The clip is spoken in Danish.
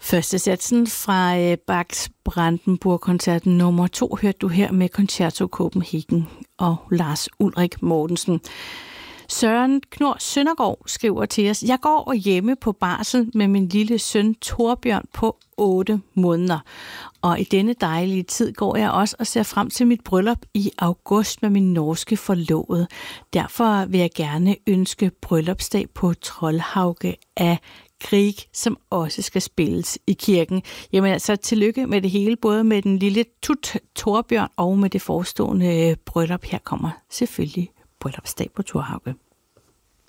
Første satsen fra Bachs Brandenburg-koncert nummer 2 hørte du her med Concerto Copenhagen og Lars Ulrik Mortensen. Søren Knor Søndergaard skriver til os: Jeg går hjemme på barsel med min lille søn Torbjørn på 8 måneder. Og i denne dejlige tid går jeg også og ser frem til mit bryllup i august med min norske forlovede. Derfor vil jeg gerne ønske bryllupsdag på Troldhauge af Grieg, som også skal spilles i kirken. Jamen altså, tillykke med det hele, både med den lille tut Torbjørn og med det forestående bryllup. Her kommer selvfølgelig bryllupsdag på Troldhauge.